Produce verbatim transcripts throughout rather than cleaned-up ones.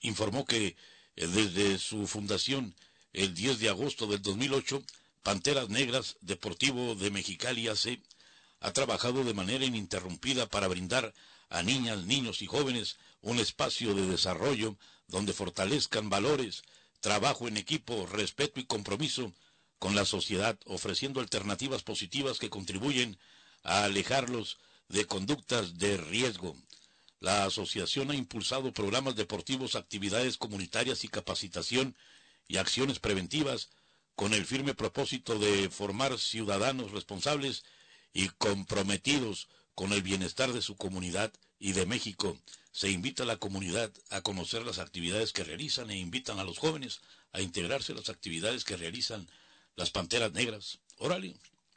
informó que eh, desde su fundación el diez de agosto del dos mil ocho, Panteras Negras Deportivo de Mexicali A C ha trabajado de manera ininterrumpida para brindar a niñas, niños y jóvenes un espacio de desarrollo donde fortalezcan valores, trabajo en equipo, respeto y compromiso con la sociedad, ofreciendo alternativas positivas que contribuyen a alejarlos de conductas de riesgo. La asociación ha impulsado programas deportivos, actividades comunitarias y capacitación y acciones preventivas con el firme propósito de formar ciudadanos responsables y comprometidos con el bienestar de su comunidad y de México. Se invita a la comunidad a conocer las actividades que realizan e invitan a los jóvenes a integrarse a las actividades que realizan las Panteras Negras. Órale,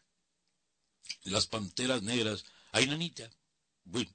las Panteras Negras. Ay, nanita. Uy.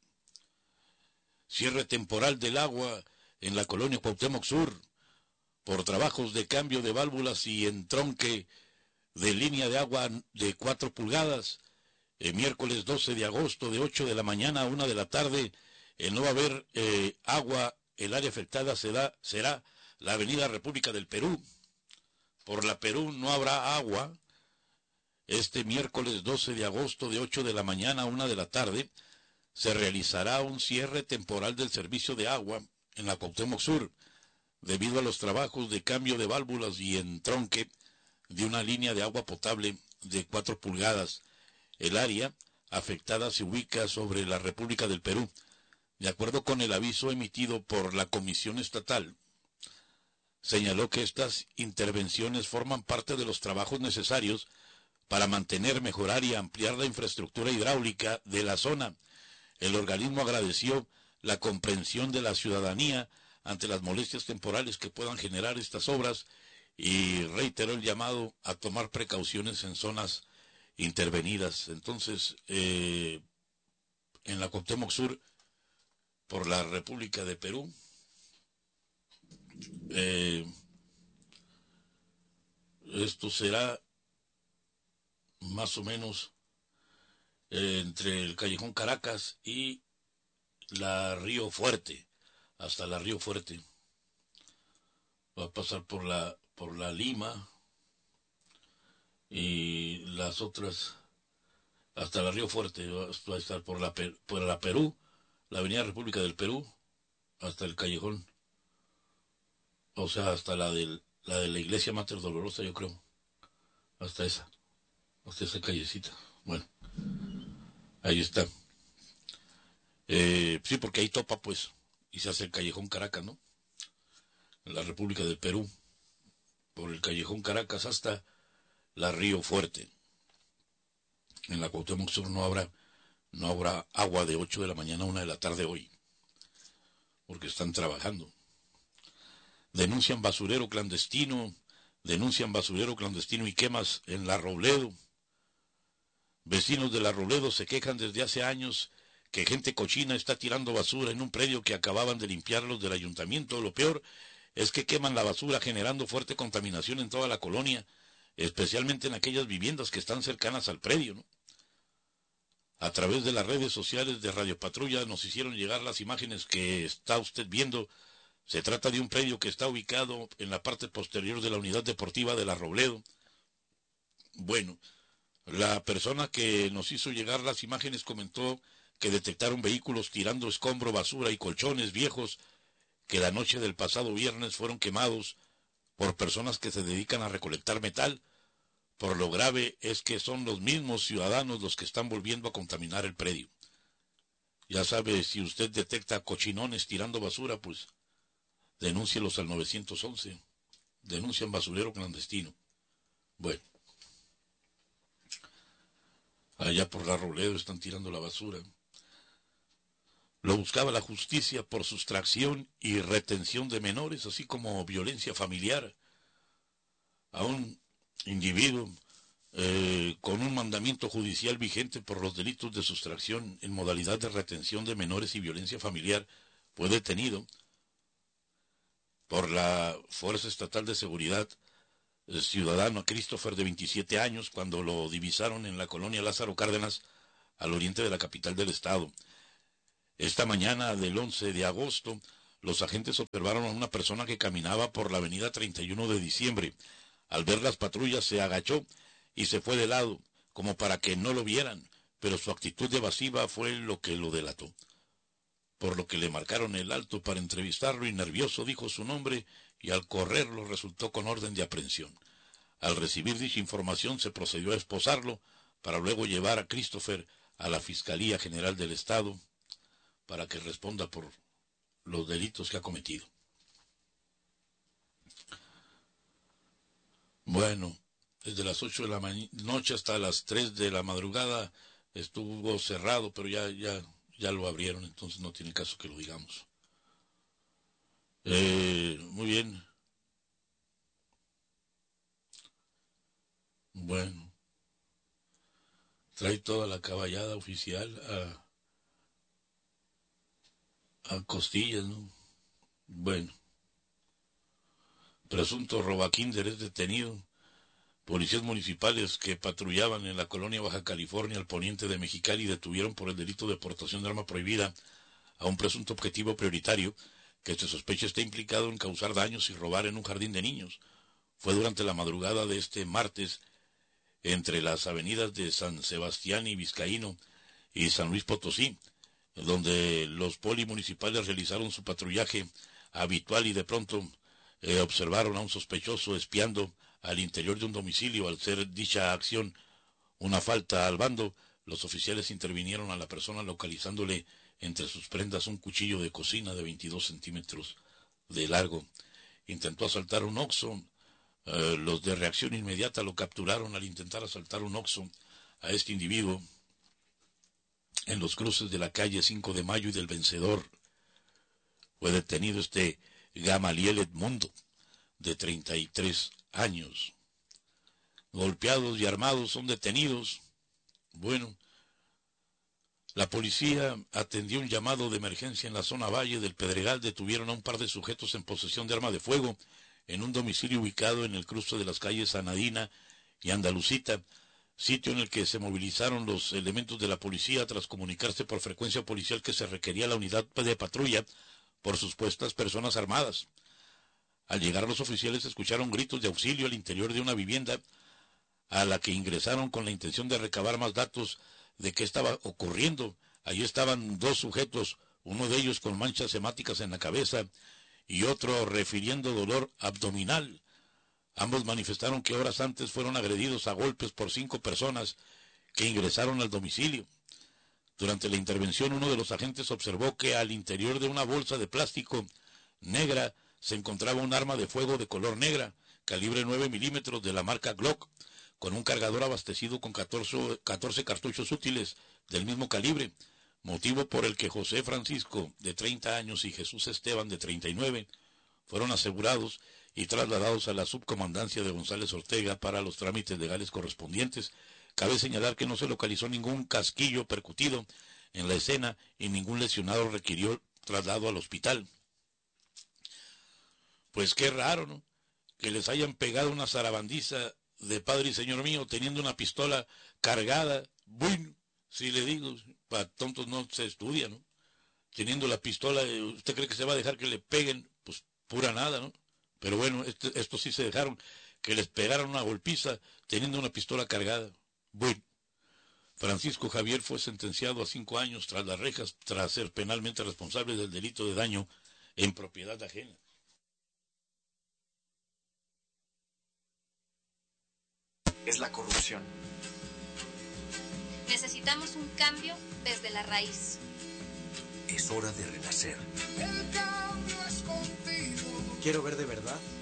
Cierre temporal del agua en la colonia Cuauhtémoc Sur por trabajos de cambio de válvulas y entronque de línea de agua de cuatro pulgadas. El miércoles doce de agosto de ocho de la mañana a una de la tarde, el no va a haber eh, agua, el área afectada será, será la avenida República del Perú. Por la Perú no habrá agua. Este miércoles doce de agosto de ocho de la mañana a una de la tarde, se realizará un cierre temporal del servicio de agua en la Cuauhtémoc Sur, debido a los trabajos de cambio de válvulas y entronque de una línea de agua potable de cuatro pulgadas. El área afectada se ubica sobre la República del Perú. De acuerdo con el aviso emitido por la Comisión Estatal, señaló que estas intervenciones forman parte de los trabajos necesarios para mantener, mejorar y ampliar la infraestructura hidráulica de la zona. El organismo agradeció la comprensión de la ciudadanía ante las molestias temporales que puedan generar estas obras y reiteró el llamado a tomar precauciones en zonas intervenidas. Entonces, eh, en la Cuauhtémoc Sur, por la República de Perú, eh, esto será más o menos eh, entre el Callejón Caracas y la Río Fuerte, hasta la Río Fuerte. Va a pasar por la, por la Lima y las otras hasta la Río Fuerte. Va a estar por la, por la Perú, la Avenida República del Perú, hasta el Callejón, o sea, hasta la, del, la de la Iglesia Mater Dolorosa, yo creo, hasta esa, hasta esa callecita. Bueno, ahí está. Eh, sí, porque ahí topa, pues, y se hace el Callejón Caracas, ¿no? En la República del Perú, por el Callejón Caracas hasta la Río Fuerte. En la Cuauhtémoc Sur no habrá, no habrá agua de ocho de la mañana a una de la tarde hoy, porque están trabajando. Denuncian basurero clandestino, denuncian basurero clandestino y quemas en La Robledo. Vecinos de La Robledo se quejan desde hace años que gente cochina está tirando basura en un predio que acababan de limpiar los del ayuntamiento. Lo peor es que queman la basura generando fuerte contaminación en toda la colonia, especialmente en aquellas viviendas que están cercanas al predio, ¿no? A través de las redes sociales de Radio Patrulla nos hicieron llegar las imágenes que está usted viendo. Se trata de un predio que está ubicado en la parte posterior de la unidad deportiva de La Robledo. Bueno, la persona que nos hizo llegar las imágenes comentó que detectaron vehículos tirando escombro, basura y colchones viejos que la noche del pasado viernes fueron quemados por personas que se dedican a recolectar metal. Por lo grave es que son los mismos ciudadanos los que están volviendo a contaminar el predio. Ya sabe, si usted detecta cochinones tirando basura, pues denúncielos al nueve once. Denuncian basurero clandestino. Bueno, allá por La Robledo están tirando la basura. Lo buscaba la justicia por sustracción y retención de menores, así como violencia familiar. A un individuo eh, con un mandamiento judicial vigente por los delitos de sustracción en modalidad de retención de menores y violencia familiar fue detenido por la Fuerza Estatal de Seguridad eh, Ciudadano Christopher, de veintisiete años, cuando lo divisaron en la colonia Lázaro Cárdenas, al oriente de la capital del estado. Esta mañana del once de agosto los agentes observaron a una persona que caminaba por la avenida treinta y uno de diciembre. Al ver las patrullas se agachó y se fue de lado, como para que no lo vieran, pero su actitud evasiva fue lo que lo delató. Por lo que le marcaron el alto para entrevistarlo y nervioso dijo su nombre y al correrlo resultó con orden de aprehensión. Al recibir dicha información se procedió a esposarlo para luego llevar a Christopher a la Fiscalía General del Estado para que responda por los delitos que ha cometido. Bueno, desde las ocho de la noche hasta las tres de la madrugada estuvo cerrado, pero ya, ya, ya lo abrieron, entonces no tiene caso que lo digamos. Eh, muy bien. Bueno, trae toda la caballada oficial a, a costillas, ¿no? Bueno. Presunto robakinder es detenido. Policías municipales que patrullaban en la colonia Baja California al poniente de Mexicali detuvieron por el delito de portación de arma prohibida a un presunto objetivo prioritario que se sospecha está implicado en causar daños y robar en un jardín de niños. Fue durante la madrugada de este martes entre las avenidas de San Sebastián y Vizcaíno y San Luis Potosí, donde los polimunicipales realizaron su patrullaje habitual y de pronto eh, observaron a un sospechoso espiando al interior de un domicilio. Al ser dicha acción una falta al bando, los oficiales intervinieron a la persona localizándole entre sus prendas un cuchillo de cocina de veintidós centímetros de largo. Intentó asaltar un Oxxo. Eh, los de reacción inmediata lo capturaron al intentar asaltar un Oxxo a este individuo en los cruces de la calle cinco de mayo y del Vencedor. Fue detenido este Gamaliel Edmundo, de treinta y tres años. Golpeados y armados son detenidos. Bueno, la policía atendió un llamado de emergencia en la zona Valle del Pedregal. Detuvieron a un par de sujetos en posesión de arma de fuego en un domicilio ubicado en el cruce de las calles Anadina y Andalucita, sitio en el que se movilizaron los elementos de la policía tras comunicarse por frecuencia policial que se requería la unidad de patrulla por supuestas personas armadas. Al llegar los oficiales escucharon gritos de auxilio al interior de una vivienda a la que ingresaron con la intención de recabar más datos de qué estaba ocurriendo. Allí estaban dos sujetos, uno de ellos con manchas hemáticas en la cabeza y otro refiriendo dolor abdominal. Ambos manifestaron que horas antes fueron agredidos a golpes por cinco personas que ingresaron al domicilio. Durante la intervención, uno de los agentes observó que al interior de una bolsa de plástico negra se encontraba un arma de fuego de color negra, calibre nueve milímetros de la marca Glock, con un cargador abastecido con catorce, catorce cartuchos útiles del mismo calibre, motivo por el que José Francisco, de treinta años, y Jesús Esteban, de treinta y nueve, fueron asegurados y trasladados a la subcomandancia de González Ortega para los trámites legales correspondientes. Cabe señalar que no se localizó ningún casquillo percutido en la escena y ningún lesionado requirió traslado al hospital. Pues qué raro, ¿no? Que les hayan pegado una zarabandiza de Padre y Señor mío teniendo una pistola cargada. Bueno, si le digo, para tontos no se estudia, ¿no? Teniendo la pistola, ¿usted cree que se va a dejar que le peguen? Pues pura nada, ¿no? Pero bueno, este, estos sí se dejaron que les pegaran una golpiza teniendo una pistola cargada. Bueno, Francisco Javier fue sentenciado a cinco años tras las rejas tras ser penalmente responsable del delito de daño en propiedad ajena. Es la corrupción. Necesitamos un cambio desde la raíz. Es hora de renacer. El cambio es contigo. Quiero ver de verdad